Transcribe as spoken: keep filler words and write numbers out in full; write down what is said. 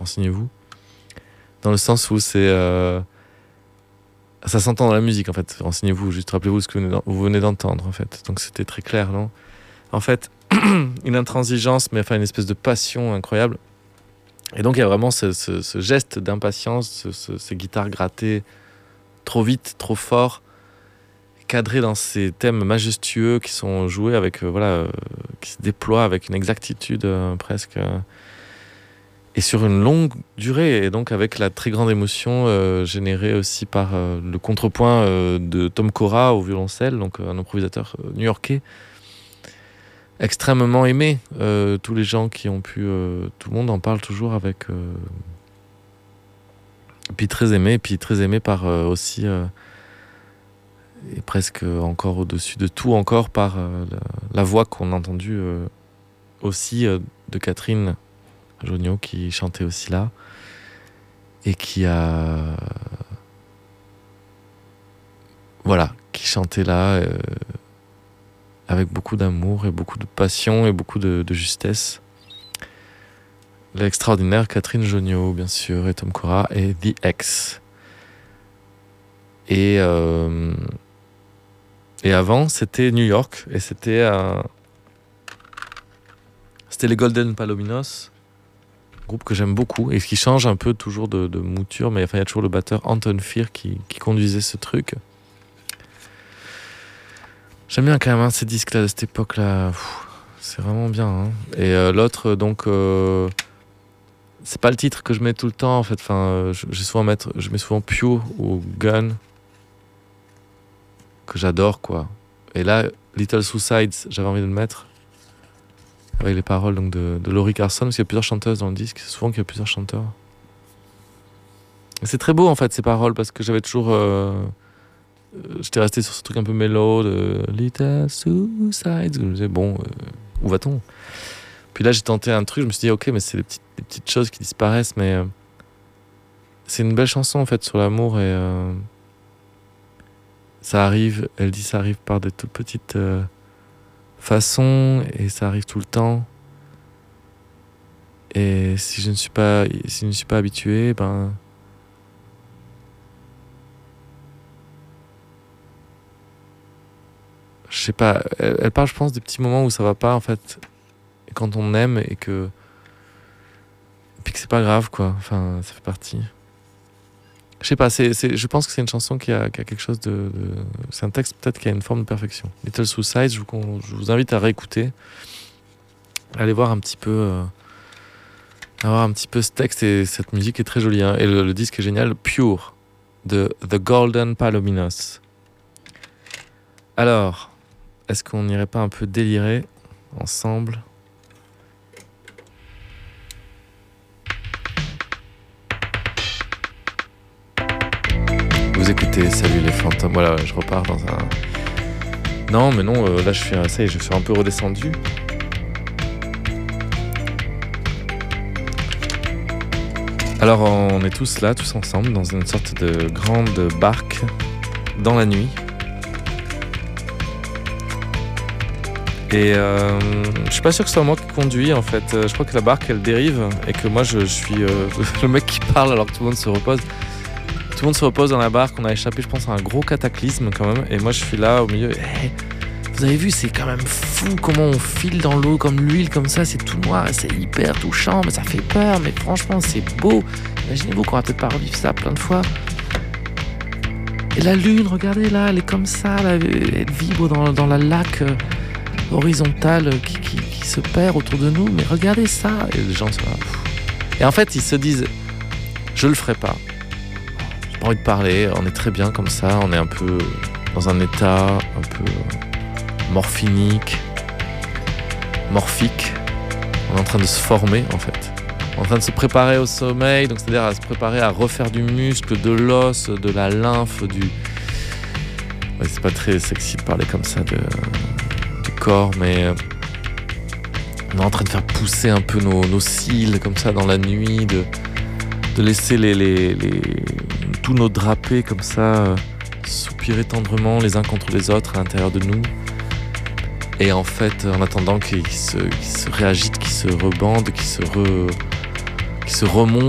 renseignez-vous. Dans le sens où c'est... Euh, ça s'entend dans la musique, en fait. Renseignez-vous, juste rappelez-vous ce que vous venez d'entendre, en fait. Donc c'était très clair, non ? En fait, une intransigeance, mais enfin une espèce de passion incroyable. Et donc il y a vraiment ce, ce, ce geste d'impatience, ce, ce, ces guitares grattées trop vite, trop fort, cadrées dans ces thèmes majestueux qui sont joués avec, euh, voilà, euh, qui se déploient avec une exactitude euh, presque... Euh, et sur une longue durée, et donc avec la très grande émotion euh, générée aussi par euh, le contrepoint euh, de Tom Cora au violoncelle, donc euh, un improvisateur euh, new-yorkais, extrêmement aimé. Euh, tous les gens qui ont pu... Euh, tout le monde en parle toujours avec... Euh, et puis très aimé, et puis très aimé par euh, aussi... Euh, et presque encore au-dessus de tout, encore par euh, la, la voix qu'on a entendue euh, aussi euh, de Catherine Jonio, qui chantait aussi là, et qui a... Voilà, qui chantait là... Euh, avec beaucoup d'amour et beaucoup de passion et beaucoup de, de justesse. L'extraordinaire Catherine Jonio, bien sûr, et Tom Cora, et The X. Et, euh, et avant, c'était New York, et c'était, euh, c'était les Golden Palominos, groupe que j'aime beaucoup, et qui change un peu toujours de, de mouture, mais enfin, il y a toujours le batteur Anton Fir qui, qui conduisait ce truc. J'aime bien quand même hein, ces disques-là de cette époque-là. Pff, c'est vraiment bien. Hein. Et euh, l'autre, donc, euh, c'est pas le titre que je mets tout le temps en fait. Enfin, euh, je, je, souvent mettre, je mets souvent Pew ou Gun, que j'adore quoi. Et là, Little Suicides, j'avais envie de le mettre avec les paroles donc, de, de Laurie Carson, parce qu'il y a plusieurs chanteuses dans le disque. C'est souvent qu'il y a plusieurs chanteurs. Et c'est très beau en fait ces paroles, parce que j'avais toujours. Euh, J'étais resté sur ce truc un peu mélo de Little Suicides. Je me disais, bon, euh, où va-t-on ? Puis là, j'ai tenté un truc, je me suis dit, ok, mais c'est des petites, des petites choses qui disparaissent, mais euh, c'est une belle chanson en fait sur l'amour et euh, ça arrive, elle dit, ça arrive par des toutes petites euh, façons et ça arrive tout le temps. Et si je ne suis pas, si je ne suis pas habitué, ben. Je sais pas, elle, elle parle, je pense, des petits moments où ça va pas, en fait, quand on aime et que. Et puis que c'est pas grave, quoi. Enfin, ça fait partie. Je sais pas, c'est, c'est, je pense que c'est une chanson qui a, qui a quelque chose de, de. C'est un texte peut-être qui a une forme de perfection. Little Suicide, je vous, je vous invite à réécouter. Allez voir un petit peu. Euh, avoir un petit peu ce texte et cette musique est très jolie. Hein. Et le, le disque est génial. Pure, de The Golden Palominos. Alors. Est-ce qu'on n'irait pas un peu délirer ensemble ? Vous écoutez, salut les fantômes. Voilà, je repars dans un... Non, mais non, euh, là je suis, ça y est, je suis un peu redescendu. Alors on est tous là, tous ensemble, dans une sorte de grande barque dans la nuit. Et euh, je suis pas sûr que ce soit moi qui conduis en fait. Je crois que la barque elle dérive et que moi je, je suis euh, le mec qui parle alors que tout le monde se repose. Tout le monde se repose dans la barque. On a échappé, je pense, à un gros cataclysme quand même. Et moi je suis là au milieu. Hey, vous avez vu, c'est quand même fou comment on file dans l'eau comme l'huile comme ça. C'est tout noir et c'est hyper touchant, mais ça fait peur. Mais franchement, c'est beau. Imaginez-vous qu'on va peut-être pas revivre ça plein de fois. Et la lune, regardez là, elle est comme ça, là, elle vibre dans, dans la laque. Euh, horizontale qui, qui, qui se perd autour de nous, mais regardez ça, et les gens sont là. Et en fait ils se disent je le ferai pas, j'ai pas envie de parler, on est très bien comme ça, on est un peu dans un état un peu morphinique, morphique, on est en train de se former en fait, on est en train de se préparer au sommeil, donc c'est-à-dire à se préparer à refaire du muscle, de l'os, de la lymphe, du... Ouais, c'est pas très sexy de parler comme ça de... corps, mais on est en train de faire pousser un peu nos, nos cils comme ça dans la nuit, de, de laisser les, les, les, tous nos drapés comme ça soupirer tendrement les uns contre les autres à l'intérieur de nous. Et en fait, en attendant qu'ils se, qu'ils se réagitent, qu'ils se rebandent, qu'ils se, re, qu'ils se remontent,